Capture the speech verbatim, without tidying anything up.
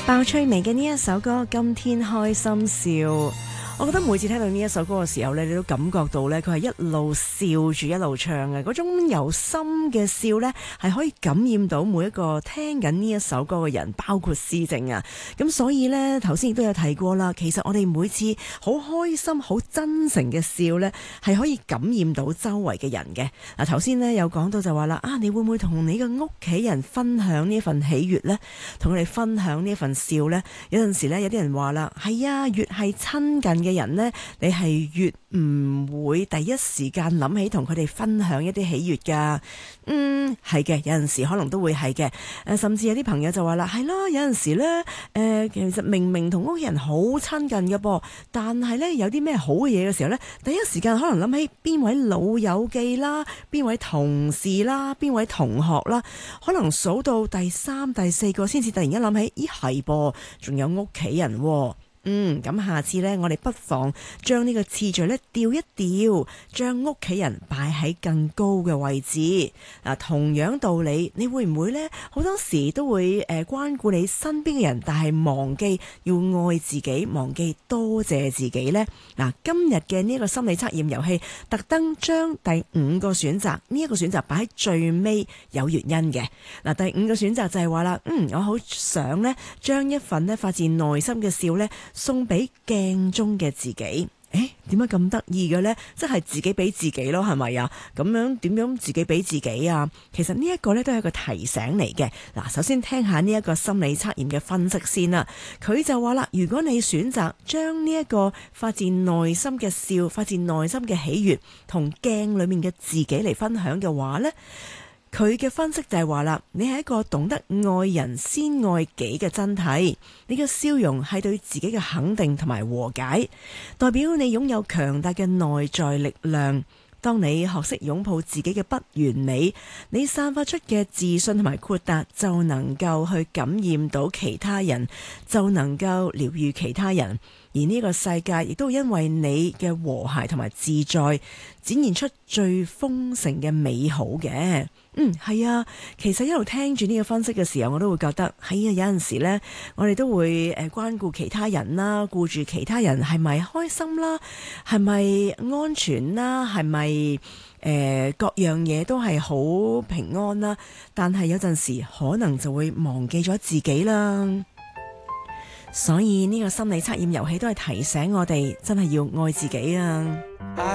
爆吹味嘅呢一首歌《今天開心笑》，我覺得每次聽到呢一首歌嘅時候咧，你都感覺到咧，佢係一路笑住一路唱嘅嗰種由心嘅笑咧，係可以感染到每一個聽緊呢一首歌嘅人，包括思靜啊。咁所以咧，頭先亦都有提過啦，其實我哋每次好開心、好真誠嘅笑咧，係可以感染到周圍嘅人嘅。嗱，頭先咧有講到就話啦，啊，你會唔會同你嘅屋企人分享呢一份喜悅咧？同佢哋分享呢一份笑咧？有陣時咧，有啲人話啦，係啊，越係親近嘅人呢，你係越唔會第一時間諗起同佢哋分享一啲喜悅噶。嗯，係嘅，有陣時可能都會係嘅。誒，甚至有啲朋友就話啦，係咯，有陣時呢，誒、呃，其實明明同屋企人好親近嘅噃，但係呢，有啲咩好嘅嘢嘅時候呢，第一時間可能諗起邊位老友記啦，邊位同事啦，邊位同學啦，可能數到第三、第四個先至突然間諗起，咦，係噃，仲有屋企人喎。嗯，咁下次呢，我哋不妨將呢個次序呢調一調，將屋企人擺喺更高嘅位置。嗱，同樣道理，你會唔會呢？好多時都會誒、呃、關顧你身邊嘅人，但係忘記要愛自己，忘記多謝自己呢。嗱，今日嘅呢一個心理測驗遊戲，特登將第五個選擇呢一個選擇擺喺最尾，有原因嘅。嗱，第五個選擇就係話啦，嗯，我好想呢，將一份呢發自內心嘅笑呢，送俾鏡中嘅自己。誒，點解咁得意嘅呢？即係自己俾自己咯，係咪啊？咁樣點樣自己俾自己啊？其實呢一個呢都係一個提醒嚟嘅。嗱，首先聽下呢一個心理測驗嘅分析先啦。佢就話啦，如果你選擇將呢一個發自內心嘅笑、發自內心嘅喜悅同鏡裏面嘅自己嚟分享嘅話呢，佢嘅分析就係話啦，你係一個懂得愛人先愛己嘅真諦，你嘅笑容係對自己嘅肯定同埋和解，代表你擁有強大嘅內在力量。當你學識擁抱自己嘅不完美，你散發出嘅自信同埋豁達就能夠去感染到其他人，就能夠療癒其他人。而呢個世界亦都因為你嘅和諧同埋自在，展現出最豐盛嘅美好嘅。嗯，係啊，其實一路聽住呢個分析嘅時候，我都會覺得係啊，有陣時呢，我哋都會誒關顧其他人啦，顧住其他人係咪開心啦，係咪安全啦，係咪誒各樣嘢都係好平安啦，但係有陣時可能就會忘記咗自己啦。所以呢個心理測驗遊戲都係提醒我哋，真係要愛自己啊！